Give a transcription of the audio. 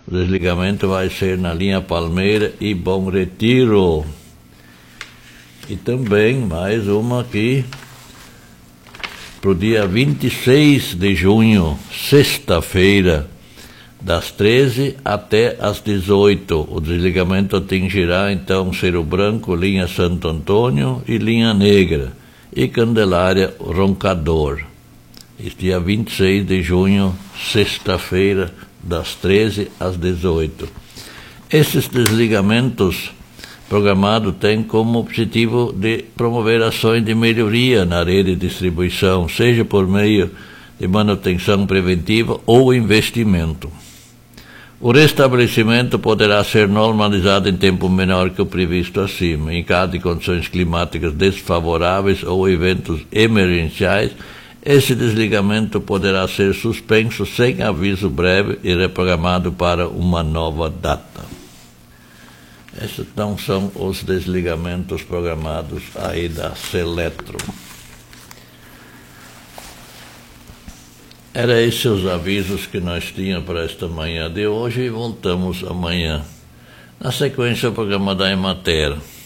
O desligamento vai ser na linha Palmeira e Bom Retiro. E também mais uma aqui, para o dia 26 de junho, sexta-feira, das 13 até as 18. O desligamento atingirá então Cerro Branco, linha Santo Antônio e linha Negra, e Candelária Roncador. Este dia 26 de junho, sexta-feira, das 13 às 18. Esses desligamentos programados têm como objetivo de promover ações de melhoria na rede de distribuição, seja por meio de manutenção preventiva ou investimento. O restabelecimento poderá ser normalizado em tempo menor que o previsto acima. Em caso de condições climáticas desfavoráveis ou eventos emergenciais, esse desligamento poderá ser suspenso sem aviso breve e reprogramado para uma nova data. Esses então são os desligamentos programados aí da Seletro. Era esses os avisos que nós tínhamos para esta manhã de hoje e voltamos amanhã. Na sequência, o programa da Emater.